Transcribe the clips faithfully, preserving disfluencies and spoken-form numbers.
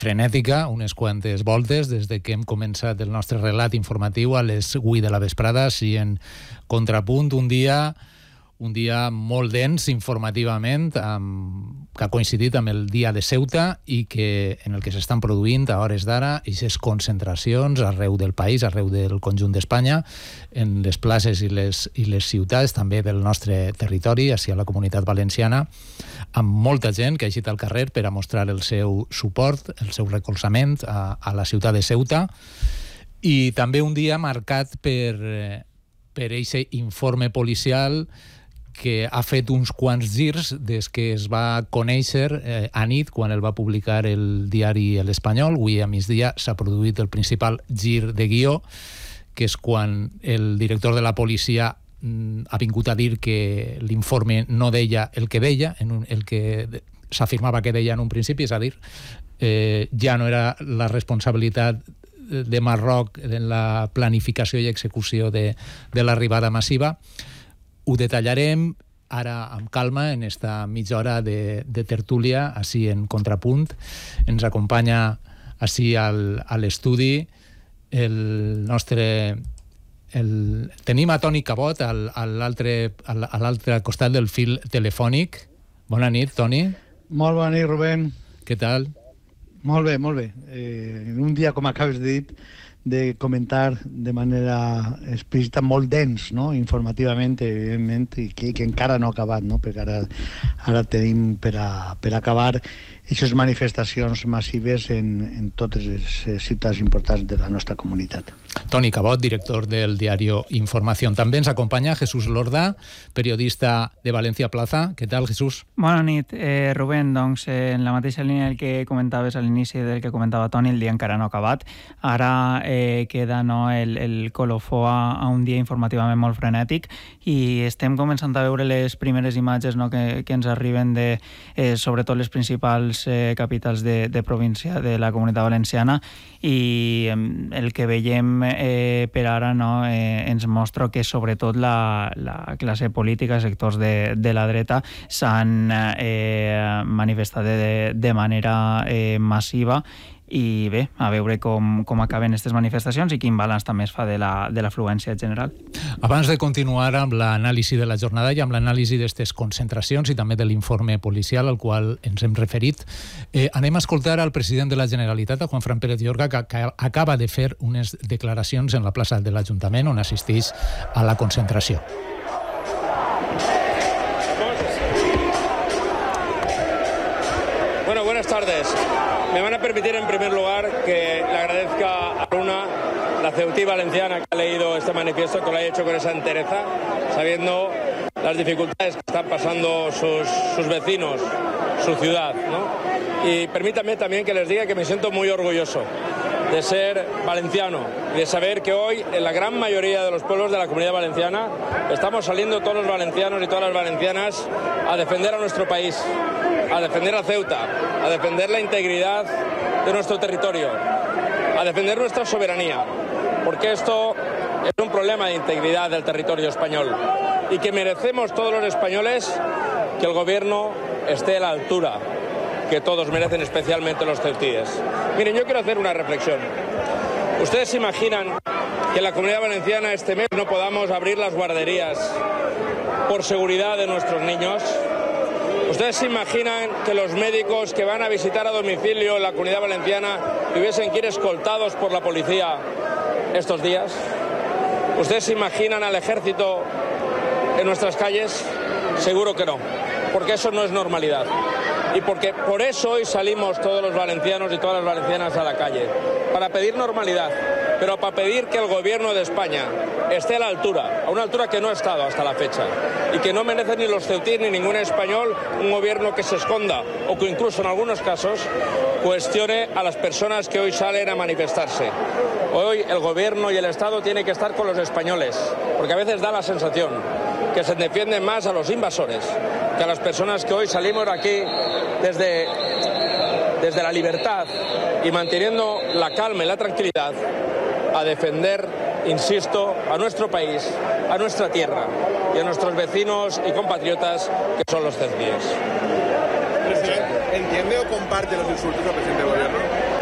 frenètica, unes quantes voltes, des de que hem començat el nostre relat informatiu a les vuit de la vesprada, així en Contrapunt, un dia... un dia molt dens informativament, amb, que ha coincidit amb el dia de Ceuta i que, en el que s'estan produint a hores d'ara aquestes concentracions arreu del país, arreu del conjunt d'Espanya, en les places i les, i les ciutats, també del nostre territori, així a la Comunitat Valenciana, amb molta gent que ha eixit al carrer per a mostrar el seu suport, el seu recolzament a, a la ciutat de Ceuta, i també un dia marcat per, per aquest informe policial que ha fet uns quants girs des que es va conèixer eh, a nit, quan el va publicar el diari L'Espanyol. Avui a migdia s'ha produït el principal gir de guió, que és quan el director de la policia mm, ha vingut a dir que l'informe no deia el que deia, en un, el que s'afirmava que deia en un principi, és a dir, eh, ja no era la responsabilitat de Marroc en la planificació i execució de, de l'arribada massiva. Ho detallarem ara amb calma en esta mitja hora de, de tertúlia, així en Contrapunt. Ens acompanya així al, a l'estudi el nostre... El, tenim a Toni Cabot al, a l'altre a l'altre costat del fil telefònic. Bona nit, Toni. Molt bona nit, Rubén. Què tal? Molt bé, molt bé. Eh, un dia, com acabes de dir, de comentar de manera explícita, molt dens, no? Informativament, evidentment, i que, que encara no ha acabat, no? Perquè ara, ara tenim per, a, per acabar aquestes manifestacions massives en, en totes les ciutats importants de la nostra comunitat. Toni Cabot, director del diario Información. També ens acompanya Jesús Lorda, periodista de Valencia Plaza. Què tal, Jesús? Bona nit, eh, Rubén. Doncs eh, en la mateixa línia del que comentaves a l'inici del que comentava Toni, el dia encara no ha acabat. Ara eh, queda no, el, el colofó a, a un dia informativament molt frenètic i estem començant a veure les primeres imatges no, que, que ens arriben de, eh, sobretot les principals eh, capitals de, de província de la Comunitat Valenciana, i eh, el que veiem eh, per ara no, eh, ens mostra que sobretot la, la classe política, sectors de, de la dreta, s'han eh, manifestat de, de manera eh, massiva. I bé, a veure com, com acaben aquestes manifestacions i quin balanç també es fa de la, de l'afluència general. Abans de continuar amb l'anàlisi de la jornada i amb l'anàlisi d'aquestes concentracions i també de l'informe policial al qual ens hem referit, eh, anem a escoltar al president de la Generalitat, a Juan Fran Pérez Llorca, que, que acaba de fer unes declaracions en la plaça de l'Ajuntament on assisteix a la concentració. Bueno, buenas tardes. Me van a permitir en primer lugar que le agradezca a Luna, la ceutí valenciana, que ha leído este manifiesto, que lo ha hecho con esa entereza, sabiendo las dificultades que están pasando sus, sus vecinos, su ciudad, ¿no? Y permítanme también que les diga que me siento muy orgulloso de ser valenciano y de saber que hoy en la gran mayoría de los pueblos de la Comunidad Valenciana estamos saliendo todos los valencianos y todas las valencianas a defender a nuestro país, a defender a Ceuta, a defender la integridad de nuestro territorio, a defender nuestra soberanía, porque esto es un problema de integridad del territorio español y que merecemos todos los españoles que el gobierno esté a la altura que todos merecen, especialmente los ceutíes. Miren, yo quiero hacer una reflexión. ¿Ustedes se imaginan que en la Comunidad Valenciana este mes no podamos abrir las guarderías por seguridad de nuestros niños? ¿Ustedes se imaginan que los médicos que van a visitar a domicilio en la Comunidad Valenciana hubiesen que ir escoltados por la policía estos días? ¿Ustedes se imaginan al ejército en nuestras calles? Seguro que no, porque eso no es normalidad. Y porque por eso hoy salimos todos los valencianos y todas las valencianas a la calle, para pedir normalidad, pero para pedir que el gobierno de España esté a la altura, a una altura que no ha estado hasta la fecha, y que no merecen ni los ceutíes ni ningún español un gobierno que se esconda o que incluso en algunos casos cuestione a las personas que hoy salen a manifestarse. Hoy el gobierno y el Estado tienen que estar con los españoles, porque a veces da la sensación que se defienden más a los invasores que a las personas que hoy salimos aquí desde, desde la libertad y manteniendo la calma y la tranquilidad a defender, insisto, a nuestro país, a nuestra tierra y a nuestros vecinos y compatriotas que son los ceutíes. Presidente, ¿entiende o comparte los insultos al presidente del gobierno?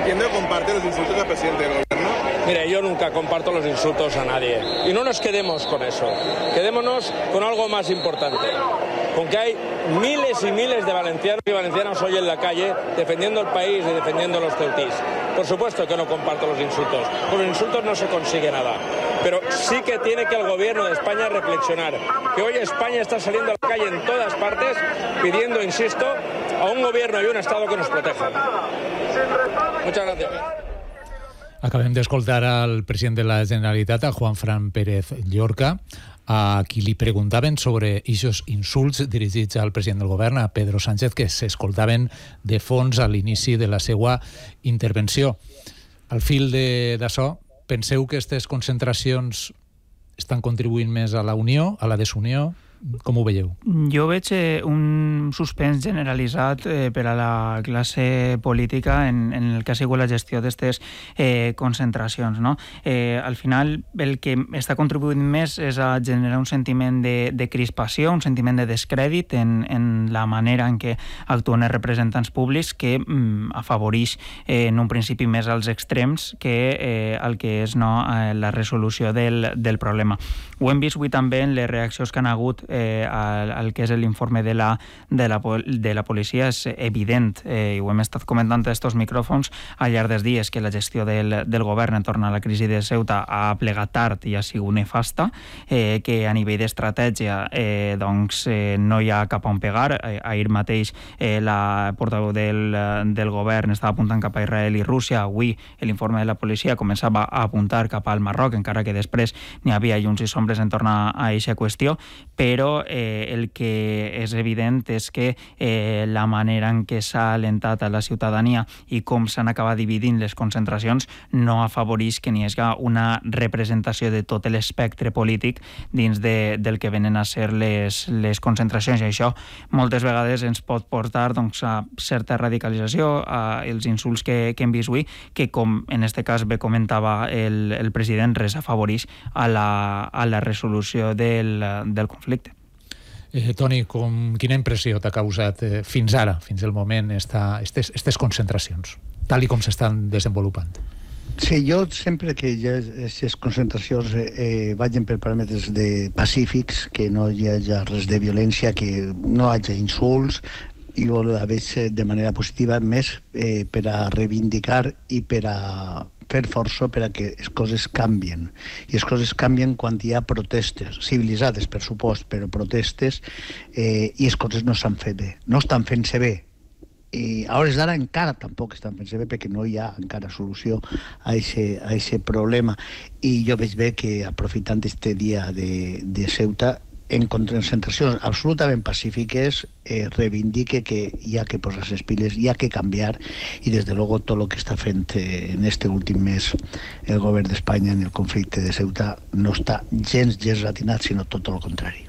entiendo que comparte los insultos del presidente del gobierno. Mire, yo nunca comparto los insultos a nadie. Y no nos quedemos con eso. Quedémonos con algo más importante. Con que hay miles y miles de valencianos y valencianas hoy en la calle defendiendo el país y defendiendo los ceutís. Por supuesto que no comparto los insultos. Con los insultos no se consigue nada. Pero sí que tiene que el gobierno de España reflexionar que hoy España está saliendo a la calle en todas partes pidiendo, insisto, a un gobierno y un Estado que nos protejan. Muchas gracias. Acabem d'escoltar al president de la Generalitat, a Juanfran Pérez Llorca, a qui li preguntaven sobre aquests insults dirigits al president del govern, a Pedro Sánchez, que s'escoltaven de fons a l'inici de la seva intervenció. Al fil d'això, penseu que aquestes concentracions estan contribuint més a la unió, a la desunió? Com ho veieu? Jo veig eh, un suspens generalitzat eh, per a la classe política en, en el que ha sigut la gestió d'aquestes eh, concentracions. No? Eh, al final, el que està contribuint més és a generar un sentiment de, de crispació, un sentiment de descrèdit en, en la manera en què actuen els representants públics, que mm, afavoreix eh, en un principi més als extrems que eh, el que és no, eh, la resolució del, del problema. Ho hem vist avui també en les reaccions que han hagut Eh, al, al que és l'informe de la, de, la, de la policia. És evident, eh, i ho hem estat comentant estos micròfons al llarg dels dies, que la gestió del, del govern entorn a la crisi de Ceuta ha plegat tard i ha sigut nefasta, eh, que a nivell d'estratègia eh, doncs, eh, no hi ha cap on pegar. Eh, ahir mateix eh, la portaveu del, del govern estava apuntant cap a Israel i Rússia. Avui l'informe de la policia començava a apuntar cap al Marroc, encara que després n'hi havia llums i sombres entorn a aquesta qüestió, però eh, el que és evident és que eh, la manera en què s'ha alentat a la ciutadania i com s'han acabat dividint les concentracions no afavoreix que n'hi hagi una representació de tot l'espectre polític dins de, del que venen a ser les, les concentracions, i això moltes vegades ens pot portar doncs, a certa radicalització, a els insults que, que hem vist avui, que com en aquest cas bé comentava el, el president, res afavoreix a la, a la resolució del, del conflicte. Eh, Toni, com, quina impressió t'ha causat eh, fins ara, fins el moment, aquestes concentracions, tal i com s'estan desenvolupant? Sí, jo sempre que hi ha aquestes concentracions eh, eh, vagin per paràmetres de pacífics, que no hi hagi res de violència, que no hi hagi insults, i jo la veig de manera positiva, més eh, per a reivindicar i per a fer força per a que les coses canvien. I les coses canvien quan hi ha protestes, civilitzades, per supost, però protestes, eh, i les coses no s'han fet bé. No estan fent-se bé. I a hores d'ara encara tampoc estan fent-se bé, perquè no hi ha encara solució a aquest problema. I jo veig bé que, aprofitant aquest dia de, de Ceuta, en concentracions absolutament pacífiques, eh, reivindique que hi ha que posar les piles, hi ha que canviar, i des de luego tot el que està fent eh, en este últim mes el govern d'Espanya en el conflicte de Ceuta no està gens, gens ratinat, sinó tot el contrari.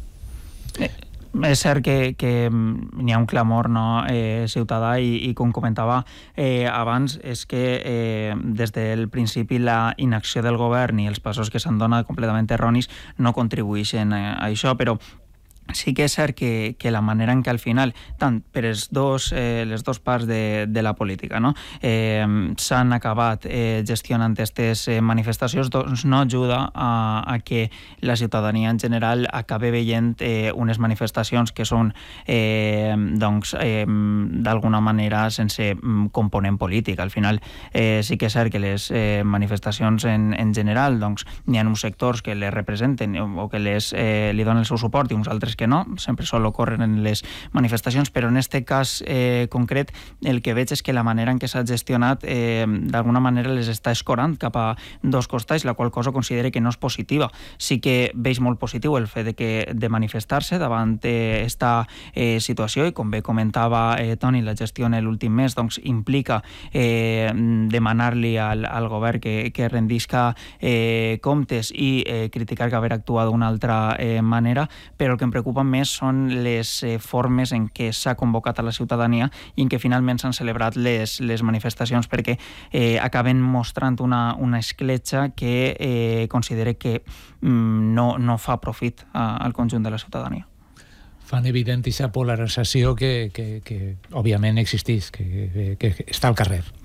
Eh. És cert que, que n'hi ha un clamor no, eh, ciutadà i, i com comentava eh, abans, és que eh, des del principi la inacció del govern i els passos que s'han donat completament erronis no contribueixen a, a això, però sí que és cert que, que la manera en què al final, tant per els dos, eh, les dues parts de, de la política, no? eh, s'han acabat eh, gestionant aquestes eh, manifestacions, doncs no ajuda a, a que la ciutadania en general acabi veient eh, unes manifestacions que són eh, doncs, eh, d'alguna manera sense component polític. Al final eh, sí que és cert que les eh, manifestacions en, en general doncs, n'hi ha uns sectors que les representen o que les, eh, li donen el seu suport i uns altres que no, sempre sol ocórrer en les manifestacions, però en aquest cas eh, concret el que veig és que la manera en què s'ha gestionat eh, d'alguna manera les està escorant cap a dos costats, la qual cosa considera que no és positiva. Sí que veig molt positiu el fet de, que, de manifestar-se davant aquesta eh, situació, i com bé comentava eh, Toni, la gestió en l'últim mes doncs, implica eh, demanar-li al, al govern que, que rendisca eh, comptes i eh, criticar que haver actuat d'una altra eh, manera, però el que em preocupa més són les eh, formes en què s'ha convocat a la ciutadania i en què finalment s'han celebrat les, les manifestacions, perquè eh, acaben mostrant una, una escletxa que eh, considera que mm, no, no fa profit a, al conjunt de la ciutadania. Fan evident aquesta polarització que, que, que òbviament existeix, que, que, que està al carrer.